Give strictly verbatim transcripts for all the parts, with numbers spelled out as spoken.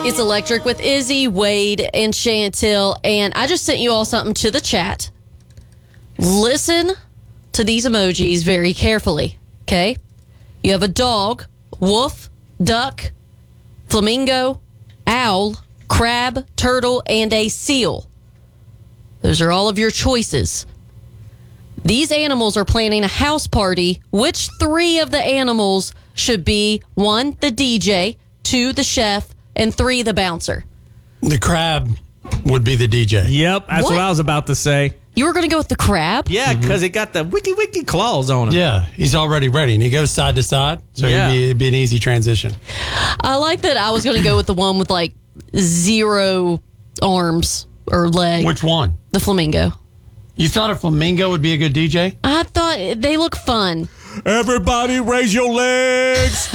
It's Electric with Izzy, Wade, and Chantel. And I just sent you all something to the chat. Listen to these emojis very carefully, okay? You have a dog, wolf, duck, flamingo, owl, crab, turtle, and a seal. Those are all of your choices. These animals are planning a house party. Which three of the animals should be, one, the D J, two, the chef, and three, the bouncer? The crab would be the D J. Yep, that's what, What? I was about to say. You were going to go with the crab? Yeah, because it got the wiki wiki claws on him. Yeah, he's already ready, and he goes side to side, so Yeah. it'd, be, it'd be an easy transition. I like that I was going to go with the one with like zero arms or leg. Which one? The flamingo. You thought a flamingo would be a good D J? I thought they look fun. Everybody raise your legs.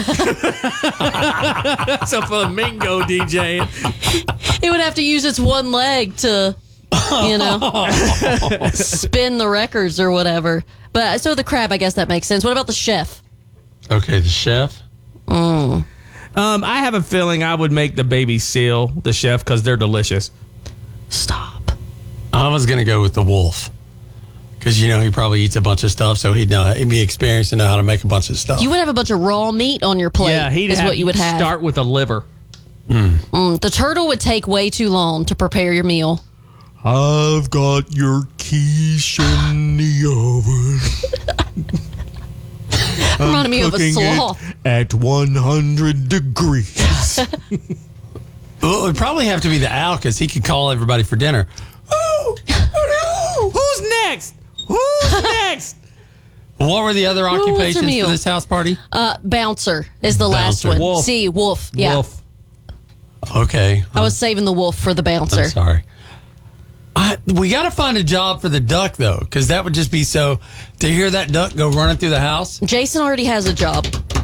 It's a flamingo D J. It would have to use its one leg to, you know, spin the records or whatever. But so the crab, I guess that makes sense. What about the chef? Okay, the chef. Mm. Um, I have a feeling I would make the baby seal the chef because they're delicious. Stop. I was going to go with the wolf. Because, you know, he probably eats a bunch of stuff, so he'd, know, he'd be experienced and know how to make a bunch of stuff. You would have a bunch of raw meat on your plate. Yeah, he'd is have, what you would have. Start with a liver. Mm, the turtle would take way too long to prepare your meal. I've got your quiche in the oven. Reminded me of a sloth. At one hundred degrees. Well, it would probably have to be the owl, because he could call everybody for dinner. Oh, oh, who's next? Who's next? What were the other what's your occupations meal? for this house party? Uh, bouncer is the last Bouncer. one. Wolf. See, wolf. Yeah. Wolf. Okay. I was saving the wolf for the bouncer. I'm sorry. I, we got to find a job for the duck, though, because that would just be so... To hear that duck go running through the house... Jason already has a job.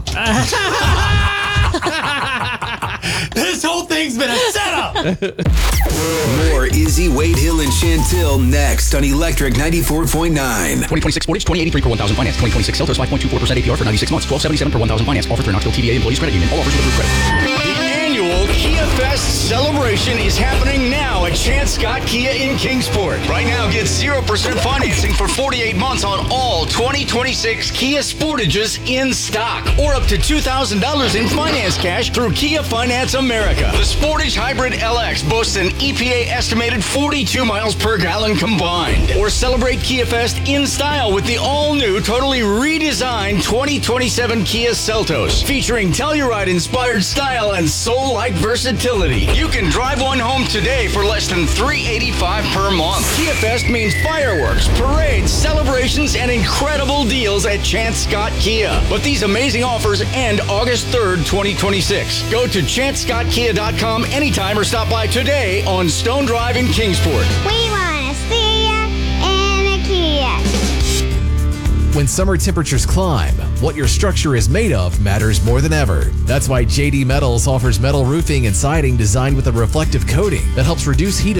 This whole thing's been a setup! More Izzy, Wade Hill, and Chantil next on Electric ninety-four point nine. twenty twenty-six Sportage, twenty eighty-three per one thousand finance. twenty twenty-six Seltos, five point two four percent A P R for ninety-six months. twelve seventy-seven per one thousand finance. Offer through Knoxville T V A Employees Credit Union. All offers with approved credit. The annual Kia Fest celebration is happening now at Chance Scott Kia in Kingsport. Right now, get zero percent financing for forty-eight months on all twenty twenty-six Kia Sportages in stock, or up to two thousand dollars in finance cash through Kia Finance America. The Sportage Hybrid L X boasts an E P A estimated forty-two miles per gallon combined. Or celebrate Kia Fest in style with the all-new, totally redesigned twenty twenty-seven Kia Seltos, featuring Telluride-inspired style and soul-like versatility. You can drive one home today for less than three hundred eighty-five dollars per month. Kia Fest means fireworks, parades, celebrations, and incredible deals at Chance Scott Kia. But these amazing offers end August third, twenty twenty-six. Go to chance scott kia dot com anytime or stop by today on Stone Drive in Kingsport. We want to see ya in a Kia. When summer temperatures climb, what your structure is made of matters more than ever. That's why J D Metals offers metal roofing and siding designed with a reflective coating that helps reduce heat